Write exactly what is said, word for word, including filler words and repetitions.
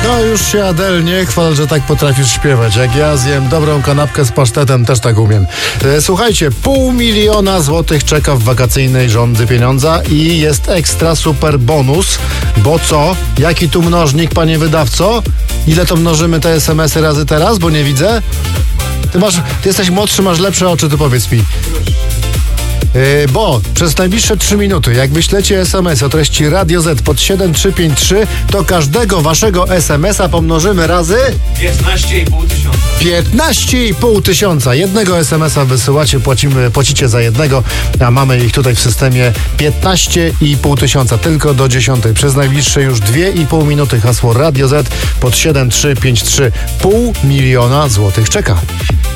No już się Adel nie chwal, że tak potrafisz śpiewać. Jak ja zjem dobrą kanapkę z pasztetem, też tak umiem. E, słuchajcie, pół miliona złotych czeka w wakacyjnej żądzy pieniądza i jest ekstra super bonus, bo co? Jaki tu mnożnik, panie wydawco? Ile to mnożymy te es em esy razy teraz, bo nie widzę? Ty masz, ty jesteś młodszy, masz lepsze oczy, to powiedz mi. Yy, bo przez najbliższe trzy minuty, jak wyślecie es em es o treści Radio Z pod siedem trzy pięć trzy, to każdego waszego es em esa pomnożymy razy piętnaście i pół tysiąca. piętnaście i pół tysiąca. Jednego es em esa wysyłacie, płacimy, płacicie za jednego, a mamy ich tutaj w systemie piętnaście i pół tysiąca. Tylko do dziesiątej. Przez najbliższe już dwie i pół minuty hasło Radio Z pod siedem trzy pięć trzy. Pół miliona złotych czeka.